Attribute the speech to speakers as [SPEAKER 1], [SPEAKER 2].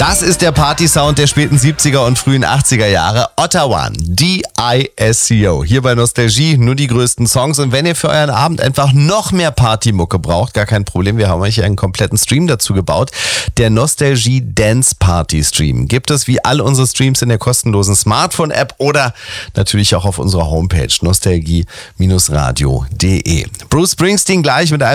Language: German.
[SPEAKER 1] Das ist der Party-Sound der späten 70er und frühen 80er Jahre. Ottawa, D-I-S-C-O. Hier bei Nostalgie nur die größten Songs. Und wenn ihr für euren Abend einfach noch mehr Partymucke braucht, gar kein Problem. Wir haben euch hier einen kompletten Stream dazu gebaut. Der Nostalgie Dance Party Stream gibt es wie all unsere Streams in der kostenlosen Smartphone-App oder natürlich auch auf unserer Homepage nostalgie-radio.de. Bruce Springsteen gleich mit einem